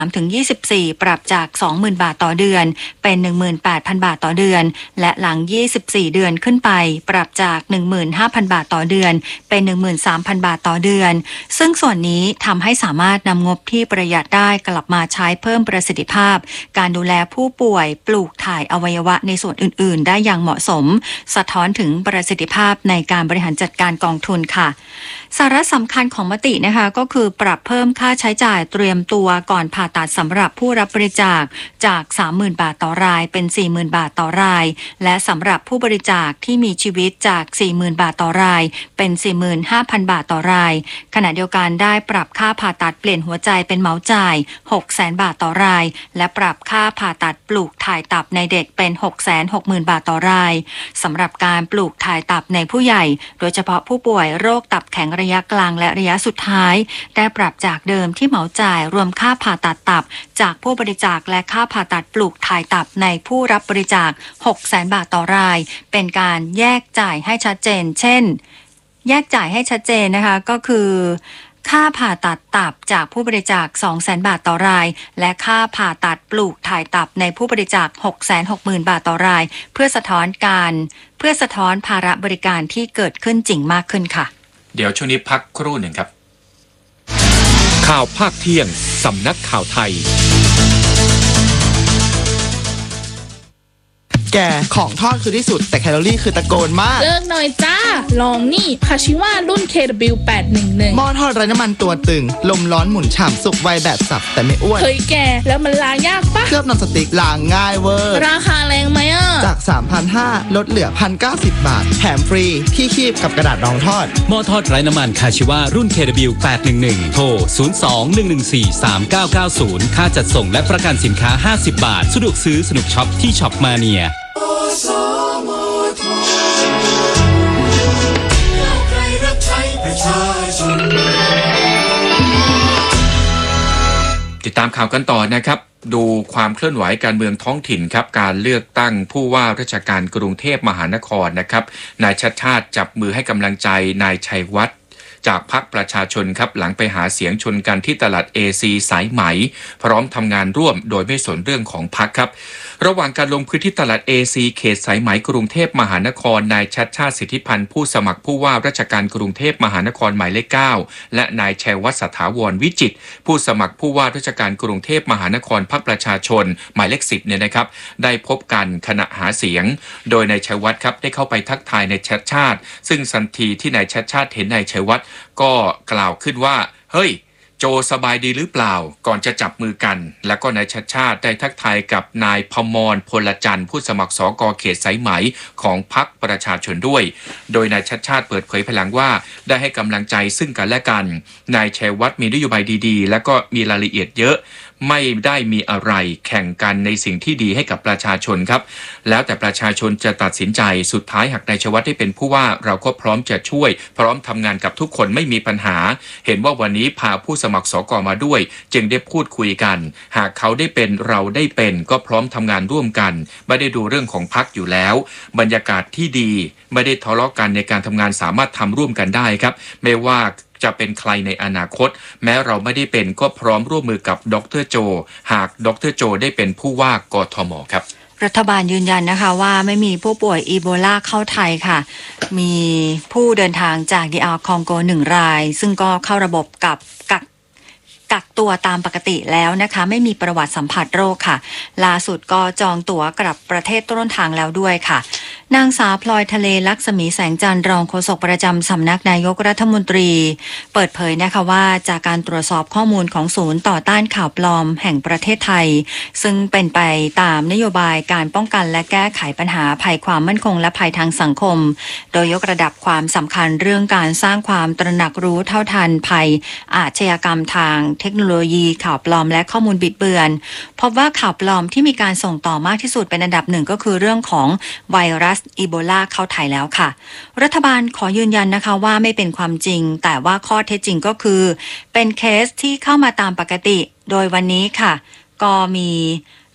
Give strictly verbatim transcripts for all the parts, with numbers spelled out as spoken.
ถึงยี่สิบสี่ปรับจาก สองหมื่น บาทต่อเดือนเป็น หนึ่งหมื่นแปดพัน บาทต่อเดือนและหลังยี่สิบสี่เดือนขึ้นไปปรับจาก หนึ่งหมื่นห้าพัน บาทต่อเดือนเป็น หนึ่งหมื่นสามพัน บาทต่อเดือนซึ่งส่วนนี้ทำให้สามารถนำงบที่ประหยัดได้กลับมาใช้เพิ่มประสิทธิภาพการดูแลผู้ป่วยปลูกถ่ายอวัยวะในส่วนอื่นๆได้อย่างเหมาะสมสะท้อนถึงประสิทธิภาพในการบริหารจัดการกองทุนค่ะสาระสำคัญของมตินะคะก็คือปรับเพิ่มค่าใช้จ่ายเตรียมตัวก่อนผ่าตัดสำหรับผู้รับบริจาคจาก สามหมื่น บาทต่อรายเป็น สี่หมื่น บาทต่อรายและสำหรับผู้บริจาคที่มีชีวิตจาก สี่หมื่น บาทต่อรายเป็น สี่หมื่นห้าพัน บาทต่อรายขณะเดียวกันได้ปรับค่าผ่าตัดเปลี่ยนหัวใจเป็นเหมาจ่าย หกแสน บาทต่อรายและปรับค่าผ่าตัดปลูกถ่ายตับในเด็กเป็น หกแสนหกหมื่น บาทต่อรายสำหรับการปลูกถ่ายตับในผู้ใหญ่โดยเฉพาะผู้ป่วยโรคตับแข็งระยะกลางและระยะสุดท้ายได้ปรับจากเดิมที่เหมาจ่ายรวมค่าผ่าตัดตับจากผู้บริจาคและค่าผ่าตัดปลูกถ่ายตับในผู้รับบริจาค หกแสน บาทต่อรายเป็นการแยกจ่ายให้ชัดเจนเช่นแยกจ่ายให้ชัดเจนนะคะก็คือค่าผ่าตัดตับจากผู้บริจาค สองแสน บาทต่อรายและค่าผ่าตัดปลูกถ่ายตับในผู้บริจาค หกแสนหกหมื่น บาทต่อรายเพื่อสะท้อนการเพื่อสะท้อนภาระบริการที่เกิดขึ้นจริงมากขึ้นค่ะเดี๋ยวช่วงนี้พักครู่หนึ่งครับข่าวภาคเที่ยงสำนักข่าวไทยแกของทอดคือที่สุดแต่แคลอรี่คือตะโกนมากเลิกหน่อยจ้าลองนี่คาชิวารุ่น เค ดับเบิลยู แปดหนึ่งหนึ่งหม้อทอดไร้น้ำมันตัวตึงลมร้อนหมุนฉ่ำสุกไวแบบสับแต่ไม่อ้วนเฮ้ยแกแล้วมันล้างยากปะเคลือบนอนสติ๊กล้างง่ายเวอร์ราคาแรงไหมอ่ะจาก สามพันห้าร้อย ลดเหลือ หนึ่งพันเก้าสิบ บาทแถมฟรีที่คีบกับกระดาษรองทอดหม้อทอดไร้น้ำมันคาชิวารุ่น เค ดับเบิลยู แปดหนึ่งหนึ่ง โทร ศูนย์ สอง หนึ่ง หนึ่ง สี่ สาม เก้า เก้า ศูนย์ ค่าจัดส่งและประกันสินค้าห้าสิบบาทสะดวกซื้อสนุกช็อปที่ช็อปมาเนียติดตามข่าวกันต่อนะครับดูความเคลื่อนไหวการเมืองท้องถิ่นครับการเลือกตั้งผู้ว่าราชการกรุงเทพมหานครนะครับนายชัชชาติจับมือให้กำลังใจนายชัยวัฒน์จากพรรคประชาชนครับหลังไปหาเสียงชนกันที่ตลาด เอ ซี สายไหมพร้อมทำงานร่วมโดยไม่สนเรื่องของพรรคครับระหว่างการลงพื้นที่ตลาด เอ ซี เขตสายไหมกรุงเทพมหานครนายชัชชาติสิทธิพันธ์ผู้สมัครผู้ว่าราชการกรุงเทพมหานครหมายเลขเก้าและนายชัยวัฒน์สถาวรวิจิตรผู้สมัครผู้ว่าราชการกรุงเทพมหานครพรรคประชาชนหมายเลขสิบเนี่ยนะครับได้พบกันขณะหาเสียงโดยนายชัยวัฒน์ครับได้เข้าไปทักทายนายชัชชาติซึ่งทันทีที่นายชัชชาติเห็นนายชัยวัฒน์ก็กล่าวขึ้นว่าเฮ้ยโจสบายดีหรือเปล่าก่อนจะจับมือกันแล้วก็นายชัชชาติได้ทักทายกับนายพมรพลจันทร์ผู้สมัครสกเขตสายไหมของพรรคประชาชนด้วยโดยนายชัชชาติเปิดเผยภายหลังว่าได้ให้กำลังใจซึ่งกันและกันนายชัยวัฒน์มีนโยบายดีๆและก็มีรายละเอียดเยอะไม่ได้มีอะไรแข่งกันในสิ่งที่ดีให้กับประชาชนครับแล้วแต่ประชาชนจะตัดสินใจสุดท้ายหากนายชัยวัฒน์ได้เป็นผู้ว่าเราก็พร้อมจะช่วยพร้อมทำงานกับทุกคนไม่มีปัญหาเห็นว่าวันนี้พาผู้สมัครสกมาด้วยจึงได้พูดคุยกันหากเขาได้เป็นเราได้เป็นก็พร้อมทำงานร่วมกันไม่ได้ดูเรื่องของพรรคอยู่แล้วบรรยากาศที่ดีไม่ได้ทะเลาะกันในการทำงานสามารถทำร่วมกันได้ครับไม่ว่าจะเป็นใครในอนาคตแม้เราไม่ได้เป็นก็พร้อมร่วมมือกับดร.โจหากดร.โจได้เป็นผู้ว่ากทม.ครับรัฐบาลยืนยันนะคะว่าไม่มีผู้ป่วยอีโบลาเข้าไทยค่ะมีผู้เดินทางจากดีอาร์คองโกหนึ่งรายซึ่งก็เข้าระบบกับกักกักตัวตามปกติแล้วนะคะไม่มีประวัติสัมผัสโรคค่ะล่าสุดก็จองตั๋วกลับประเทศต้นทางแล้วด้วยค่ะนางสาวพลอยทะเลลักษมีแสงจันทร์รองโฆษกประจำสำนักนายกรัฐมนตรีเปิดเผยนะคะว่าจากการตรวจสอบข้อมูลของศูนย์ต่อต้านข่าวปลอมแห่งประเทศไทยซึ่งเป็นไปตามนโยบายการป้องกันและแก้ไขปัญหาภัยความมั่นคงและภัยทางสังคมโดยยกระดับความสำคัญเรื่องการสร้างความตระหนักรู้เท่าทันภัยอาชญากรรมทางเทคโนโลยีข่าวปลอมและข้อมูลบิดเบือนพบว่าข่าวปลอมที่มีการส่งต่อมากที่สุดเป็นอันดับหนึ่งก็คือเรื่องของไวรัสอีโบลาเข้าไทยแล้วค่ะรัฐบาลขอยืนยันนะคะว่าไม่เป็นความจริงแต่ว่าข้อเท็จจริงก็คือเป็นเคสที่เข้ามาตามปกติโดยวันนี้ค่ะก็มี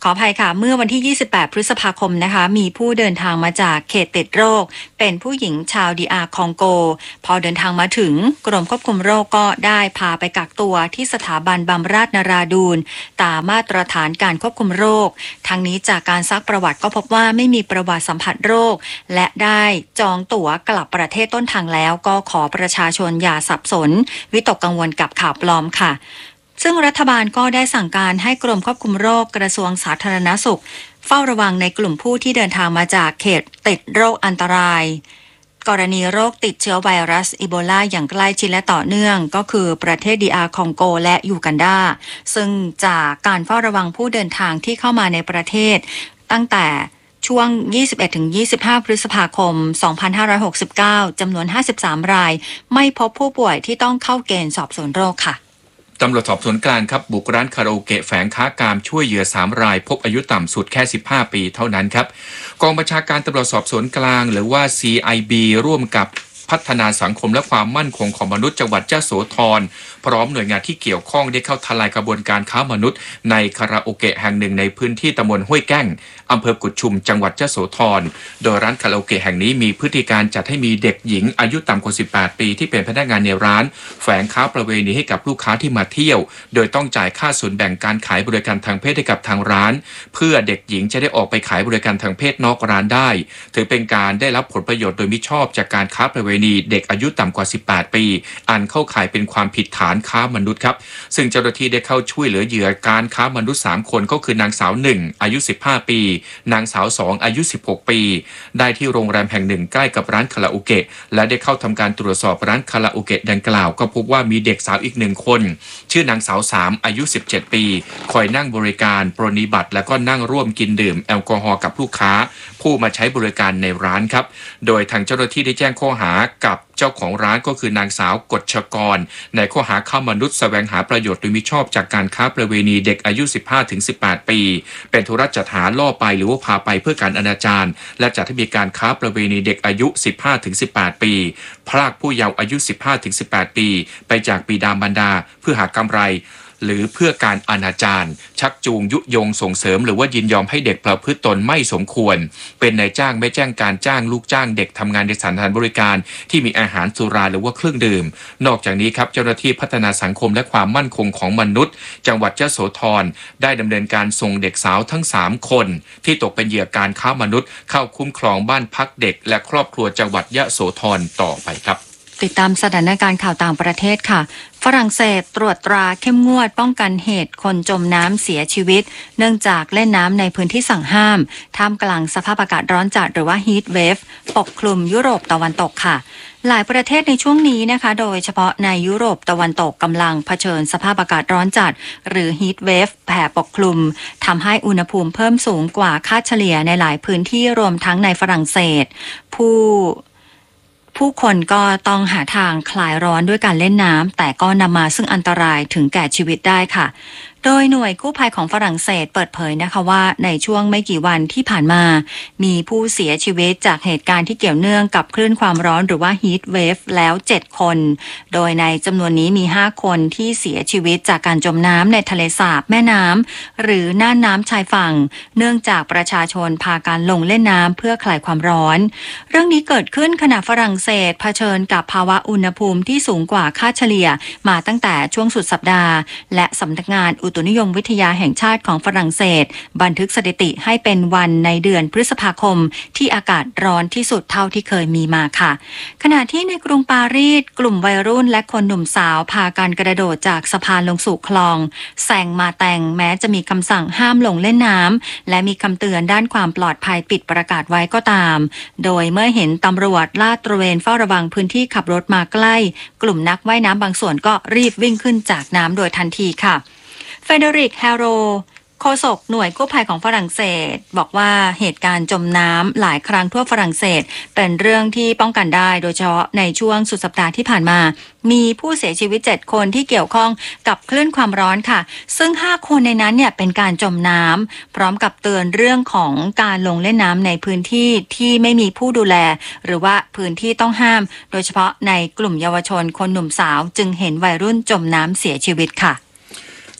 ขออภัยค่ะเมื่อวันที่ยี่สิบแปดพฤษภาคมนะคะมีผู้เดินทางมาจากเขตติดโรคเป็นผู้หญิงชาวดีอาร์คองโกพอเดินทางมาถึงกรมควบคุมโรคก็ได้พาไปกักตัวที่สถาบันบำราศนราดูนตามมาตรฐานการควบคุมโรคทั้งนี้จากการซักประวัติก็พบว่าไม่มีประวัติสัมผัสโรคและได้จองตั๋วกลับประเทศต้นทางแล้วก็ขอประชาชนอย่าสับสนวิตกกังวลกับข่าวปลอมค่ะซึ่งรัฐบาลก็ได้สั่งการให้กรมควบคุมโรคกระทรวงสาธารณสุขเฝ้าระวังในกลุ่มผู้ที่เดินทางมาจากเขตติดโรคอันตรายกรณีโรคติดเชื้อไวรัสอีโบลาอย่างใกล้ชิดและต่อเนื่องก็คือประเทศดีอาร์คองโกและยูกันดาซึ่งจากการเฝ้าระวังผู้เดินทางที่เข้ามาในประเทศตั้งแต่ช่วง ยี่สิบเอ็ดถึงยี่สิบห้า พฤษภาคม สองพันห้าร้อยหกสิบเก้า จำนวน ห้าสิบสาม รายไม่พบผู้ป่วยที่ต้องเข้าเกณฑ์สอบสวนโรคค่ะตำรวจสอบสวนกลางครับบุกร้านคาราโอเกะแฝงค้ากามช่วยเหยื่อสามรายพบอายุต่ำสุดแค่สิบห้าปีเท่านั้นครับกองบัญชาการตำรวจสอบสวนกลางหรือว่า ซี ไอ บี ร่วมกับพัฒนาสังคมและความมั่นคงของมนุษย์จังหวัดยโสธรพร้อมหน่วยงานที่เกี่ยวข้องได้เข้าทลายกระบวนการค้ามนุษย์ในคาราโอเกะแห่งหนึ่งในพื้นที่ตำบลห้วยแก้งอำเภอกุดชุมจังหวัดยโสธรโดยร้านคาราโอเกะแห่งนี้มีพฤติการจัดให้มีเด็กหญิงอายุต่ำกว่าสิบแปดปีที่เป็นพนักงานในร้านแฝงค้าประเวณีให้กับลูกค้าที่มาเที่ยวโดยต้องจ่ายค่าส่วนแบ่งการขายบริการทางเพศให้กับทางร้านเพื่อเด็กหญิงจะได้ออกไปขายบริการทางเพศนอกร้านได้ถือเป็นการได้รับผลประโยชน์โดยมิชอบจากการค้าประเวณีเด็กอายุต่ำกว่าสิบแปดปีอันเข้าข่ายเป็นความผิดฐานค้ามนุษย์ครับซึ่งเจ้าหน้าที่ได้เข้าช่วยเหลือเหยื่อการค้ามนุษย์สามคนก็คือนางสาวหนึ่งอายุสิบห้าปีนางสาวสองอายุสิบหกปีได้ที่โรงแรมแห่งหนึ่งใกล้กับร้านคาราโอเกะและได้เข้าทำการตรวจสอบร้านคาราโอเกะดังกล่าวก็พบว่ามีเด็กสาวอีกหนึ่งคนชื่อนางสาวสามอายุสิบเจ็ดปีคอยนั่งบริการปรนนิบัติและก็นั่งร่วมกินดื่มแอลกอฮอล์กับลูกค้าผู้มาใช้บริการในร้านครับโดยทางเจ้าหน้าที่ได้แจ้งข้อหากับเจ้าของร้านก็คือนางสาวกฎชกรในข้อหาค้ามนุษย์แสวงหาประโยชน์โดยมิชอบจากการค้าประเวณีเด็กอายุ สิบห้าถึงสิบแปด ปีเป็นธุรจัดหาล่อไปหรือว่าพาไปเพื่อการอนาจารและจัดให้มีการค้าประเวณีเด็กอายุ สิบห้าถึงสิบแปด ปีพรากผู้เยาว์อายุ สิบห้าถึงสิบแปด ปีไปจากบิดามารดาเพื่อหากำไรหรือเพื่อการอนาจารชักจูงยุยงส่งเสริมหรือว่ายินยอมให้เด็กประพฤติตนไม่สมควรเป็นนายจ้างไม่แจ้งการจ้างลูกจ้างเด็กทำงานในสถานบริการที่มีอาหารสุราหรือว่าเครื่องดื่มนอกจากนี้ครับเจ้าหน้าที่พัฒนาสังคมและความมั่นคงของมนุษย์จังหวัดยโสธรได้ดำเนินการส่งเด็กสาวทั้งสามคนที่ตกเป็นเหยื่อการค้ามนุษย์เข้าคุ้มครองบ้านพักเด็กและครอบครัวจังหวัดยโสธรต่อไปครับติดตามสถานการณ์ข่าวต่างประเทศค่ะฝรั่งเศสตรวจตราเข้มงวดป้องกันเหตุคนจมน้ำเสียชีวิตเนื่องจากเล่นน้ำในพื้นที่สั่งห้ามท่ามกลางสภาพอากาศร้อนจัดหรือว่า heat wave ปกคลุมยุโรปตะวันตกค่ะหลายประเทศในช่วงนี้นะคะโดยเฉพาะในยุโรปตะวันตกกำลังเผชิญสภาพอากาศร้อนจัดหรือ heat wave แผ่ปกคลุมทำให้อุณหภูมิเพิ่มสูงกว่าค่าเฉลี่ยในหลายพื้นที่รวมทั้งในฝรั่งเศสผู้ผู้คนก็ต้องหาทางคลายร้อนด้วยการเล่นน้ำแต่ก็นำมาซึ่งอันตรายถึงแก่ชีวิตได้ค่ะโดยหน่วยกู้ภัยของฝรั่งเศสเปิดเผยนะคะว่าในช่วงไม่กี่วันที่ผ่านมามีผู้เสียชีวิตจากเหตุการณ์ที่เกี่ยวเนื่องกับคลื่นความร้อนหรือว่า heat wave แล้วเจ็ดคนโดยในจำนวนนี้มีห้าคนที่เสียชีวิตจากการจมน้ำในทะเลสาบแม่น้ำหรือน่านน้ำชายฝั่งเนื่องจากประชาชนพากันลงเล่นน้ำเพื่อคลายความร้อนเรื่องนี้เกิดขึ้นขณะฝรั่งเศสเผชิญกับภาวะอุณหภูมิที่สูงกว่าค่าเฉลี่ยมาตั้งแต่ช่วงสุดสัปดาห์และสำนักงานอุตุนิยมวิทยาแห่งชาติของฝรั่งเศสบันทึกสถิติให้เป็นวันในเดือนพฤษภาคมที่อากาศร้อนที่สุดเท่าที่เคยมีมาค่ะขณะที่ในกรุงปารีสกลุ่มวัยรุ่นและคนหนุ่มสาวพากันกระโดดจากสะพานลงสู่คลองแซงมาแต่งแม้จะมีคำสั่งห้ามลงเล่นน้ำและมีคำเตือนด้านความปลอดภัยปิดประกาศไว้ก็ตามโดยเมื่อเห็นตำรวจลาดตระเวนเฝ้าระวังพื้นที่ขับรถมาใกล้กลุ่มนักว่ายน้ำบางส่วนก็รีบวิ่งขึ้นจากน้ำโดยทันทีค่ะเฟเดริก แฮโรโฆษกหน่วยกู้ภัยของฝรั่งเศสบอกว่าเหตุการณ์จมน้ำหลายครั้งทั่วฝรั่งเศสเป็นเรื่องที่ป้องกันได้โดยเฉพาะในช่วงสุดสัปดาห์ที่ผ่านมามีผู้เสียชีวิตเจ็ดคนที่เกี่ยวข้องกับคลื่นความร้อนค่ะซึ่งห้าคนในนั้นเนี่ยเป็นการจมน้ำพร้อมกับเตือนเรื่องของการลงเล่นน้ำในพื้นที่ที่ไม่มีผู้ดูแลหรือว่าพื้นที่ต้องห้ามโดยเฉพาะในกลุ่มเยาวชนคนหนุ่มสาวจึงเห็นวัยรุ่นจมน้ำเสียชีวิตค่ะ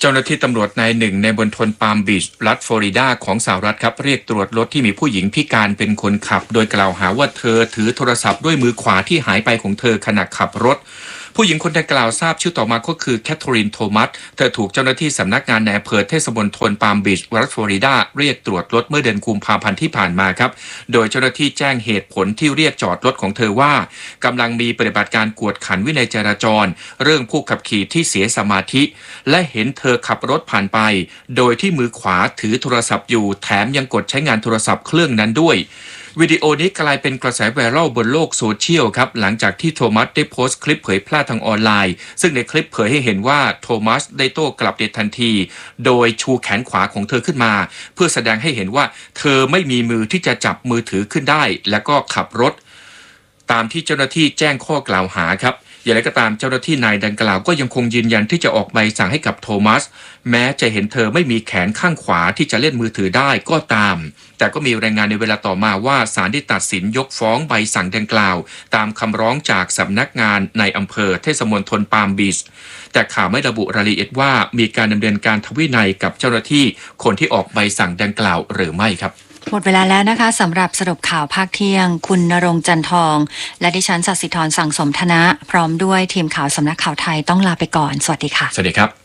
จ้าหน้าที่ตำรวจนายหนึ่งในมณฑลปาล์มบีชรัฐฟลอริดาของสหรัฐครับเรียกตรวจรถที่มีผู้หญิงพิการเป็นคนขับโดยกล่าวหาว่าเธอถือโทรศัพท์ด้วยมือขวาที่หายไปของเธอขณะขับรถผู้หญิงคนดังกล่าวทราบชื่อต่อมาก็คือแคทเธอรีนโทมัสเธอถูกเจ้าหน้าที่สำนักงานในอำเภอเทศมนตรปาล์มบีชรัฐฟลอริดาเรียกตรวจรถเมื่อเดือนกุมภาพันธ์ที่ผ่านมาครับโดยเจ้าหน้าที่แจ้งเหตุผลที่เรียกจอดรถของเธอว่ากำลังมีปฏิบัติการกวดขันวินัยจราจรเรื่องผู้ขับขี่ที่เสียสมาธิและเห็นเธอขับรถผ่านไปโดยที่มือขวาถือโทรศัพท์อยู่แถมยังกดใช้งานโทรศัพท์เครื่องนั้นด้วยวิดีโอนี้กลายเป็นกระแสไวรัลบนโลกโซเชียลครับหลังจากที่โทมัสได้โพสต์คลิปเผยแพร่ทางออนไลน์ซึ่งในคลิปเผยให้เห็นว่าโทมัสได้โต้กลับในทันทีโดยชูแขนขวาของเธอขึ้นมาเพื่อแสดงให้เห็นว่าเธอไม่มีมือที่จะจับมือถือขึ้นได้และก็ขับรถตามที่เจ้าหน้าที่แจ้งข้อกล่าวหาครับอย่างไรก็ตามเจ้าหน้าที่นายดังกล่าวก็ยังคงยืนยันที่จะออกใบสั่งให้กับโทมัสแม้จะเห็นเธอไม่มีแขนข้างขวาที่จะเล่นมือถือได้ก็ตามแต่ก็มีรายงานในเวลาต่อมาว่าศาลได้ตัดสินยกฟ้องใบสั่งดังกล่าวตามคำร้องจากสำนักงานในอำเภอเทศมนตรปาล์มบีชแต่ข่าวไม่ระบุรายละเอียดว่ามีการดำเนินการทางวินัยกับเจ้าหน้าที่คนที่ออกใบสั่งดังกล่าวหรือไม่ครับหมดเวลาแล้วนะคะสำหรับสรุปข่าวภาคเที่ยงคุณณรงค์จันทองและดิฉันสัสิธรสั่งสมธนะพร้อมด้วยทีมข่าวสำนักข่าวไทยต้องลาไปก่อนสวัสดีค่ะสวัสดีครับ